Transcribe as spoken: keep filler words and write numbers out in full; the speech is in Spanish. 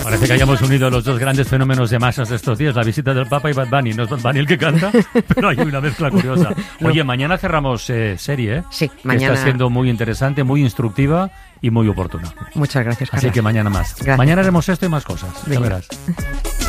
Parece que hayamos unido los dos grandes fenómenos de masas de estos días, la visita del Papa y Bad Bunny. No es Bad Bunny el que canta, pero hay una mezcla curiosa. Oye, no. mañana cerramos eh, serie, ¿eh? Sí, que mañana. Está siendo muy interesante, muy instructiva y muy oportuna. Muchas gracias, Carlos. Así que mañana más. Gracias. Mañana haremos esto y más cosas. Ya verás.